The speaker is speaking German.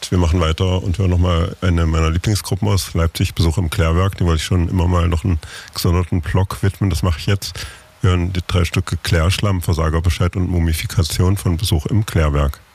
Und wir machen weiter und hören nochmal eine meiner Lieblingsgruppen aus Leipzig, Besuch im Klärwerk. Die wollte ich schon immer mal noch einen gesonderten Block widmen, das mache ich jetzt. Wir hören die 3 Stücke Klärschlamm, Versagerbescheid und Mumifikation von Besuch im Klärwerk.